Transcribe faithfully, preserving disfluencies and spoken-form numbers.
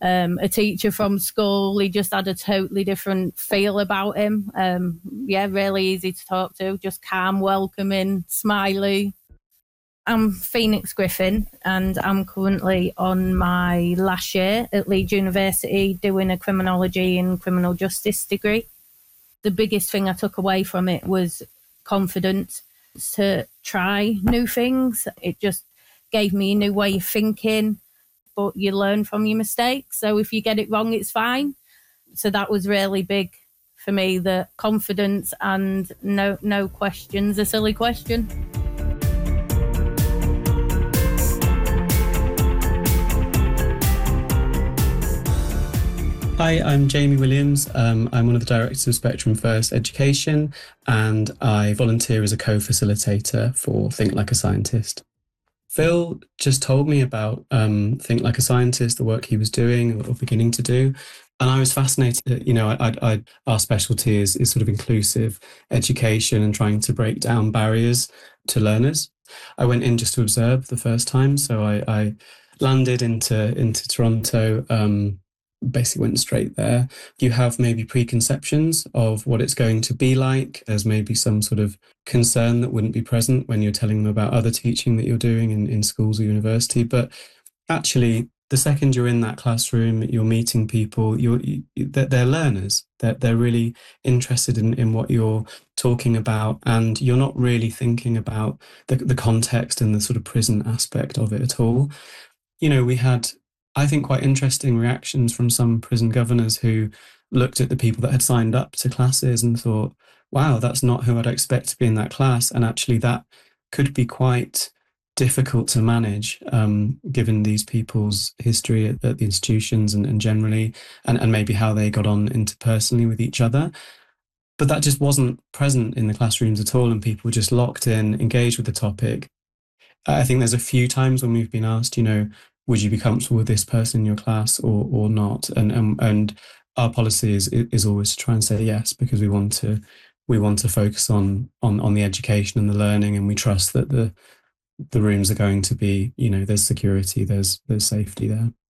um, a teacher from school. He just had a totally different feel about him. Um, yeah, really easy to talk to, just calm, welcoming, smiley. I'm Phoenix Griffin, and I'm currently on my last year at Leeds University doing a criminology and criminal justice degree. The biggest thing I took away from it was confidence to try new things. It just gave me a new way of thinking, but you learn from your mistakes. So if you get it wrong, it's fine. So that was really big for me, the confidence and no, no questions, a silly question. Hi, I'm Jamie Williams. Um, I'm one of the directors of Spectrum First Education, and I volunteer as a co-facilitator for Think Like a Scientist. Phil just told me about um, Think Like a Scientist, the work he was doing or beginning to do. And I was fascinated. You know, I, I, I, our specialty is, is sort of inclusive education and trying to break down barriers to learners. I went in just to observe the first time. So I, I landed into, into Toronto, um, basically went straight there. You have maybe preconceptions of what it's going to be like. There's maybe some sort of concern that wouldn't be present when you're telling them about other teaching that you're doing in, in schools or university. But actually, the second you're in that classroom, you're meeting people, you're, you, they're, they're learners. They're, they're really interested in, in what you're talking about, and you're not really thinking about the, the context and the sort of prison aspect of it at all. You know, we had, I think, quite interesting reactions from some prison governors who looked at the people that had signed up to classes and thought, wow, that's not who I'd expect to be in that class. And actually that could be quite difficult to manage, um, given these people's history at, at the institutions and, and generally, and, and maybe how they got on interpersonally with each other. But that just wasn't present in the classrooms at all, and people were just locked in, engaged with the topic. I think there's a few times when we've been asked, you know, would you be comfortable with this person in your class or or not? And and, and our policy is is always to try and say yes, because we want to we want to focus on on on the education and the learning, and we trust that the the rooms are going to be, you know, there's security, there's there's safety there.